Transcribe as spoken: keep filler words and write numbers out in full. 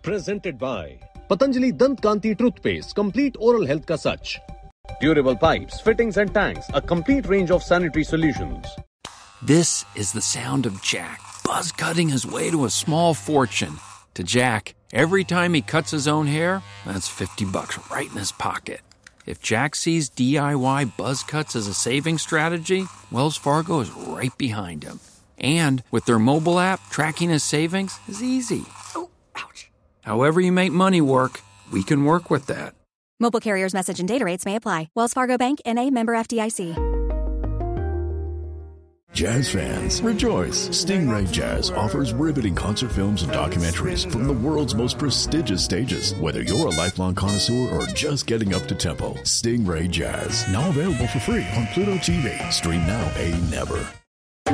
Presented by Patanjali Dant Kanti Toothpaste, complete oral health ka sach. Durable pipes, fittings and tanks, a complete range of sanitary solutions. This is the sound of Jack, buzz cutting his way to a small fortune. To Jack, every time he cuts his own hair, that's fifty bucks right in his pocket. If Jack sees D I Y buzz cuts as a saving strategy, Wells Fargo is right behind him. And with their mobile app, tracking his savings is easy. Oh, ouch. However you make money work, we can work with that. Mobile carriers' message and data rates may apply. Wells Fargo Bank, N A, member F D I C. Jazz fans, rejoice! Stingray Jazz offers riveting concert films and documentaries from the world's most prestigious stages. Whether you're a lifelong connoisseur or just getting up to tempo, Stingray Jazz, now available for free on Pluto T V. Stream now, pay never.